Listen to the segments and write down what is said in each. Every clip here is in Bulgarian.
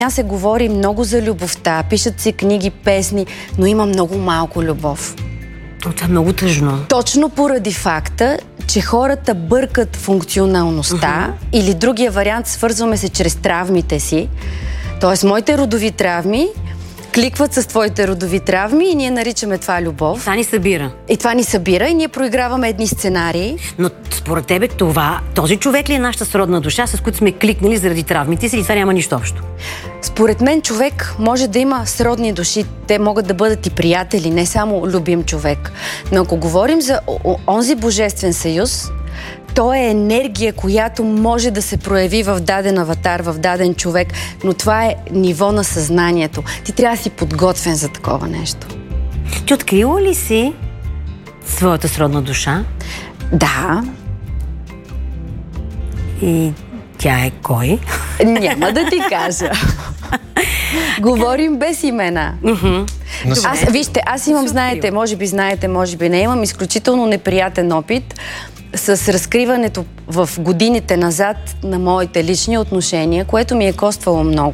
се говори много за любовта, пишат се книги, песни, но има много малко любов. Това е много тъжно. Точно поради факта, че хората бъркат функционалността или другия вариант, свързваме се чрез травмите си. Тоест, моите родови травми кликват с твоите родови травми и ние наричаме това любов. Това ни събира. И това ни събира и ние проиграваме едни сценарии. Но според тебе този човек ли е нашата сродна душа, с които сме кликнали заради травмите си, или това няма нищо общо? Според мен човек може да има сродни души. Те могат да бъдат и приятели, не само любим човек. Но ако говорим за онзи божествен съюз, то е енергия, която може да се прояви в даден аватар, в даден човек, но това е ниво на съзнанието. Ти трябва да си подготвен за такова нещо. Ти открила ли си своята сродна душа? Да. И тя е кой? Няма да ти кажа. Говорим без имена. Вижте, аз имам, знаете, може би не, имам изключително неприятен опит с разкриването в годините назад на моите лични отношения, което ми е коствало много.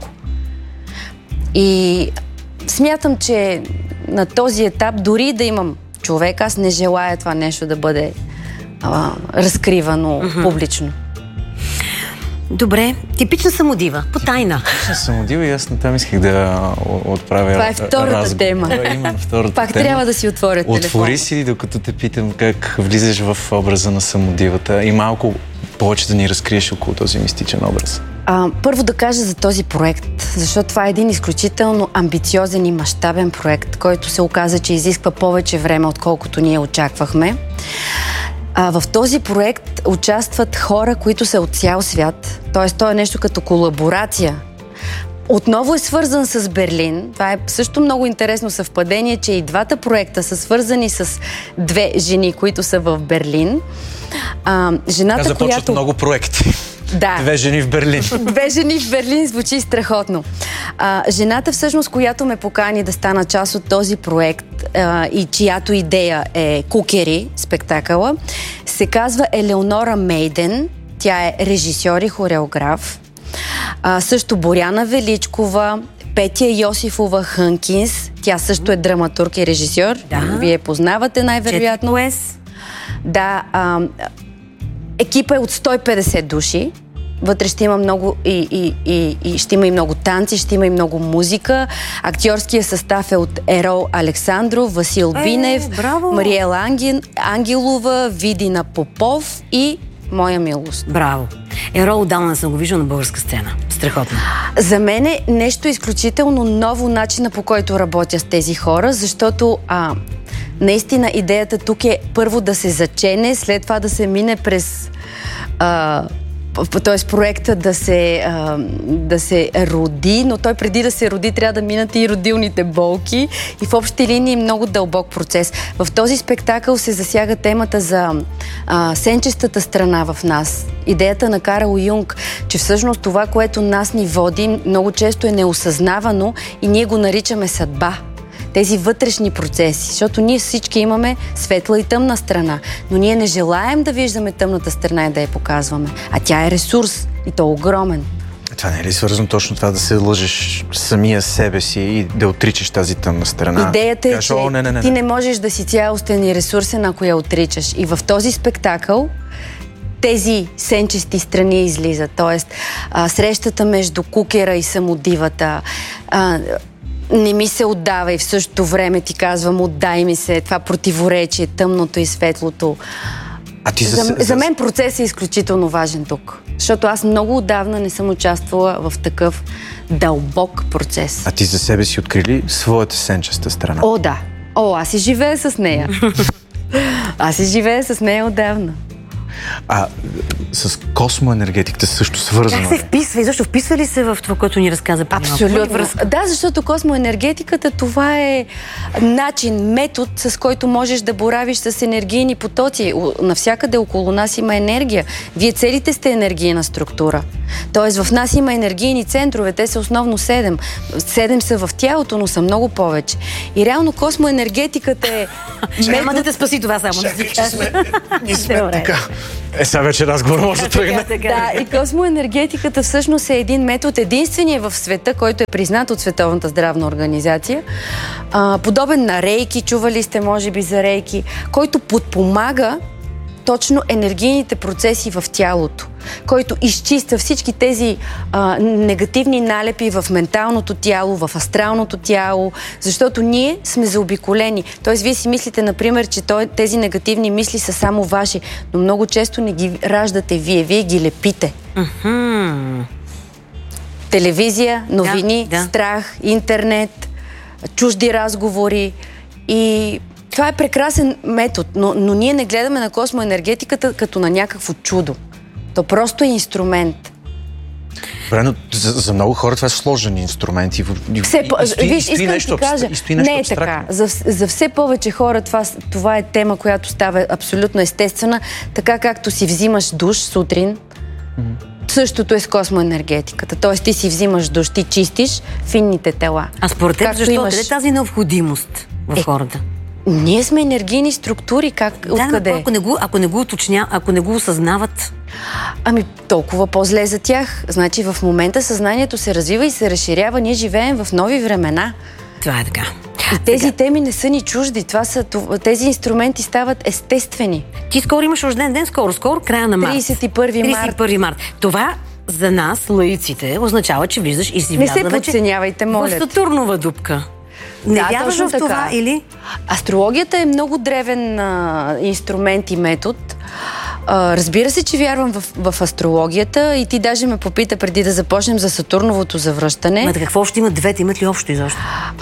И смятам, че на този етап, дори да имам човек, аз не желая това нещо да бъде разкривано публично. Добре, типична самодива, по тайна. Типична самодива и аз натам исках да отправя това е втората тема. Пак трябва да си отворя телефон. Отвори си, докато те питам как влизаш в образа на самодивата и малко повече да ни разкриеш около този мистичен образ. Първо да кажа за този проект, защото това е един изключително амбициозен и мащабен проект, който се оказа, че изисква повече време, отколкото ние очаквахме. В този проект участват хора, които са от цял свят. Т.е. то е нещо като колаборация. Отново е свързан с Берлин. Това е също много интересно съвпадение, че и двата проекта са свързани с две жени, които са в Берлин. Жената, започват много проекти. Да. Две жени в Берлин. Две жени в Берлин звучи страхотно. Жената всъщност, която ме покани да стана част от този проект и чиято идея е Кукери, спектакъла, се казва Елеонора Мейден. Тя е режисьор и хореограф. Също Боряна Величкова, Петя Йосифова Хънкинс. Тя също е драматург и режисьор. Да. Вие познавате най-вероятно. Да, екипа е от 150 души. Вътре ще има много и ще има и много танци, ще има и много музика. Актьорският състав е от Ерол Александров, Васил Бинев, Мариела Ангелова, Видина Попов и Моя милост. Браво! Ерол отдавна съм го виждал на българска сцена. Страхотно. За мен е нещо изключително ново начина, по който работя с тези хора, защото наистина идеята тук е първо да се зачене, след това да се мине през т.е. проекта да се роди, но той преди да се роди трябва да минат и родилните болки и в общи линии много дълбок процес. В този спектакъл се засяга темата за сенчестата страна в нас. Идеята на Карл Юнг, че всъщност това, което нас ни води, много често е неосъзнавано и ние го наричаме съдба. Тези вътрешни процеси, защото ние всички имаме светла и тъмна страна, но ние не желаем да виждаме тъмната страна и да я показваме, а тя е ресурс и то огромен. Това не е ли свързано точно това да се лъжеш самия себе си и да отричаш тази тъмна страна? Идеята е, че ти не можеш да си цялостен и ресурсен, ако я отричаш. И в този спектакъл тези сенчести страни излизат, т.е. срещата между кукера и самодивата, не ми се отдава и в същото време ти казвам, отдай ми се, това противоречие, тъмното и светлото. За мен процесът е изключително важен тук, защото аз много отдавна не съм участвала в такъв дълбок процес. А ти за себе си открили своята сенчеста страна? О, да. Аз си живея с нея. Аз си живея с нея отдавна. С космоенергетиката също свързано. Как се вписва? И защо вписва ли се в това, което ни разказа? Абсолютно. Да, защото космоенергетиката това е начин, метод, с който можеш да боравиш с енергийни потоци. Навсякъде около нас има енергия. Вие целите сте енергийна структура. Тоест в нас има енергийни центрове, те са основно 7. 7 са в тялото, но са много повече. И реално космоенергетиката е... Няма да те спаси това само. Чакай, че ние сме така. Сега вече разговор може да тръгне. Да, и космоенергетиката всъщност е един метод, единствения в света, който е признат от Световната здравна организация. Подобен на рейки, чували сте може би за рейки, който подпомага точно енергийните процеси в тялото, който изчиства всички тези негативни налепи в менталното тяло, в астралното тяло, защото ние сме заобиколени. Тоест, вие си мислите, например, че тези негативни мисли са само ваши, но много често не ги раждате вие ги лепите. Телевизия, новини, страх, интернет, чужди разговори и... Това е прекрасен метод, но ние не гледаме на космоенергетиката като на някакво чудо. То просто е инструмент. Добре, но за много хора това е сложен инструмент. Виж, искам да ти кажа, не е така. За все повече хора това е тема, която става абсолютно естествена, така както си взимаш душ сутрин. Същото е с космоенергетиката. Тоест ти си взимаш душ, ти чистиш финните тела. А според теб защо е тази необходимост в хората? Ние сме енергийни структури, откъде? Ако не го уточня, ако не го осъзнават... Толкова по-зле за тях. Значи в момента съзнанието се развива и се разширява. Ние живеем в нови времена. Това е така. И тези теми не са ни чужди. Тези инструменти стават естествени. Ти скоро имаш рожден ден, скоро, края на март. 31 март. Това за нас, лаиците, означава, че влизаш и си вляза вече... Не се подценявайте, моля. В Сатурнова дупка. Не вярваш в това, или? Астрологията е много древен инструмент и метод. Разбира се, че вярвам в астрологията и ти даже ме попита преди да започнем за Сатурновото завръщане. Какво още имат двете? Имат ли общо изобщо?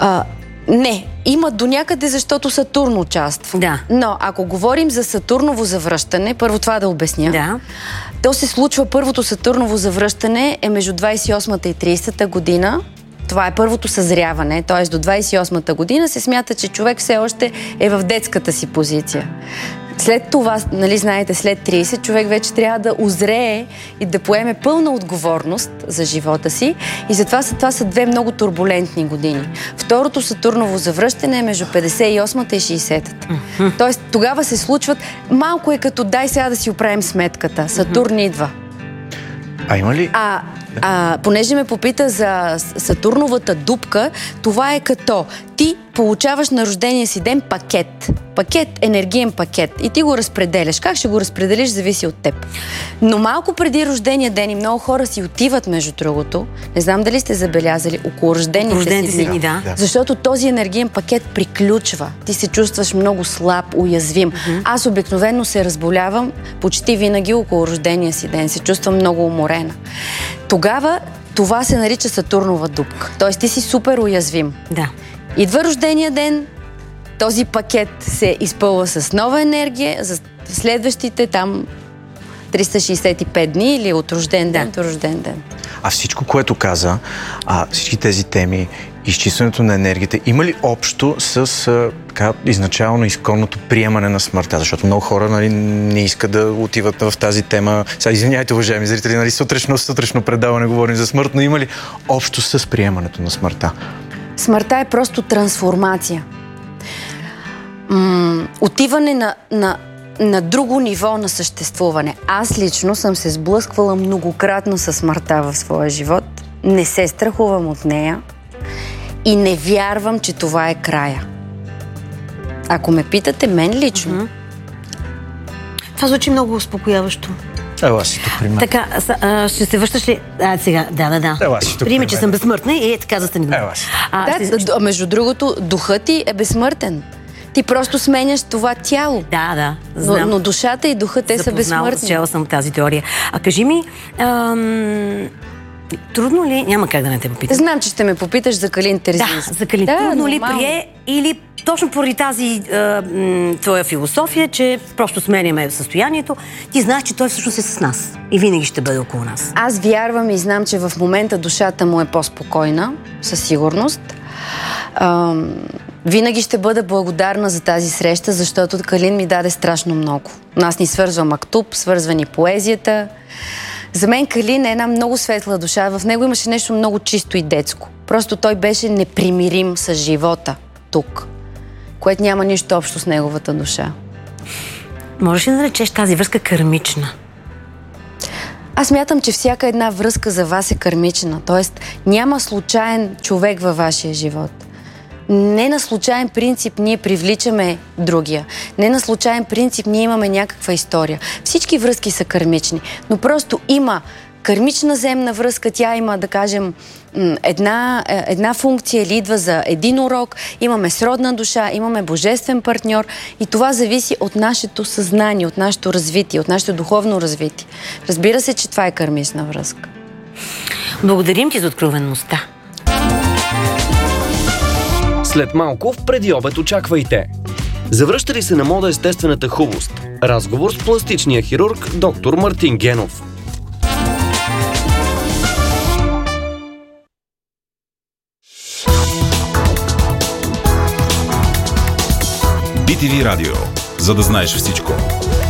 Не, имат до някъде, защото Сатурн участва. Да. Но ако говорим за Сатурново завръщане, първо това да обясня. Да. То се случва, първото Сатурново завръщане е между 28-та и 30-та година. Това е първото съзряване, т.е. до 28-та година се смята, че човек все още е в детската си позиция. След това, знаете, след 30 човек вече трябва да узрее и да поеме пълна отговорност за живота си и затова това са две много турбулентни години. Второто Сатурново завръщане е между 58-та и 60-та. Тоест тогава се случват, малко е като дай сега да си оправим сметката. Сатурн идва. А има ли? Понеже ме попита за Сатурновата дупка, това е като ти получаваш на рождения си ден пакет, енергиен пакет и ти го разпределяш. Как ще го разпределиш, зависи от теб. Но малко преди рождения ден и много хора си отиват, между другото, не знам дали сте забелязали, около рождените си дни. Да. Защото този енергиен пакет приключва. Ти се чувстваш много слаб, уязвим. Аз обикновено се разболявам почти винаги около рождения си ден. Се чувствам много уморена. Тогава това се нарича Сатурнова дупка. Тоест ти си супер уязвим. Да. Идва рождения ден, този пакет се изпълва с нова енергия за следващите там 365 дни или от рожден ден до рожден ден. А всичко, което каза, всички тези теми, изчистването на енергията, има ли общо с изначално изконното приемане на смъртта? Защото много хора не искат да отиват в тази тема. Сега, извиняйте, уважаеми зрители, сутрешно предаване говорим за смърт, но има ли общо с приемането на смъртта? Смъртта е просто трансформация. Отиване на друго ниво на съществуване. Аз лично съм се сблъсквала многократно със смъртта в своя живот. Не се страхувам от нея и не вярвам, че това е края. Ако ме питате мен лично... Това звучи много успокояващо. Ела си тук при мен. Така, ще се връщаш ли? Сега, да. Ела си тук. Приеми, че съм безсмъртна и така застани. Ела си. Между другото, духът ти е безсмъртен. Ти просто сменяш това тяло. Да, знам. Но душата и духът, те са безсмъртни. Чела съм тази теория. А кажи ми, трудно ли? Няма как да не те попитам. Знам, че ще ме попиташ за Калин Терзийски. Да, за Калин. Трудно ли прие или точно поради тази твоя философия, че просто сменяме състоянието, ти знаеш, че той всъщност е с нас и винаги ще бъде около нас. Аз вярвам и знам, че в момента душата му е по-спокойна, със сигурност. Винаги ще бъда благодарна за тази среща, защото Калин ми даде страшно много. Нас ни свързва мактуб, свързва ни поезията. За мен Калин е една много светла душа. В него имаше нещо много чисто и детско. Просто той беше непримирим с живота тук, което няма нищо общо с неговата душа. Можеш ли да наречеш тази връзка кармична? Аз смятам, че всяка една връзка за вас е кармична. Тоест, няма случайен човек във вашия живот. Не на случайен принцип ние привличаме другия. Не на случайен принцип ние имаме някаква история. Всички връзки са кармични, но просто има кармична земна връзка, тя има, да кажем, една функция или идва за един урок, имаме сродна душа, имаме божествен партньор и това зависи от нашето съзнание, от нашето развитие, от нашето духовно развитие. Разбира се, че това е кармична връзка. Благодарим ти за откровеността. След малко в Преди обед очаквайте. Завръща ли се на мода естествената хубост? Разговор с пластичния хирург доктор Мартин Генов. BTV Радио. За да знаеш всичко.